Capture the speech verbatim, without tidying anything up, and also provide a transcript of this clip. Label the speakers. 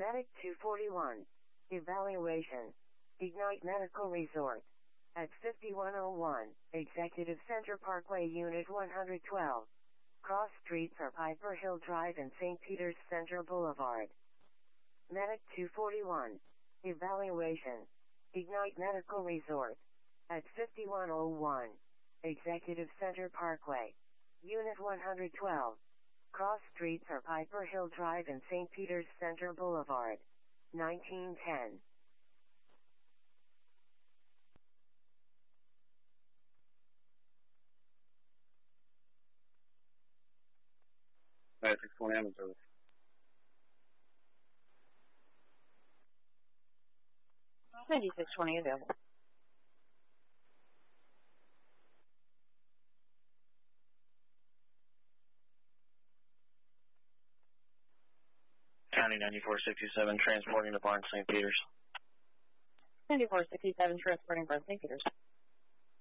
Speaker 1: Medic two forty-one. Evaluation. Ignite Medical Resort. At fifty-one oh one, Executive Center Parkway, Unit one twelve. Cross streets are Piper Hill Drive and Saint Peter's Center Boulevard. Medic two forty-one. Evaluation. Ignite Medical Resort. At fifty-one oh one, Executive Center Parkway, Unit one twelve. Cross streets are Piper Hill Drive and Saint Peter's Center Boulevard. nineteen ten.
Speaker 2: ninety-six twenty ambulance service.
Speaker 3: ninety-six twenty available.
Speaker 4: County ninety-four sixty-seven, transporting to Barnes Saint Peters.
Speaker 3: ninety-four sixty-seven, transporting Barnes Saint Peters.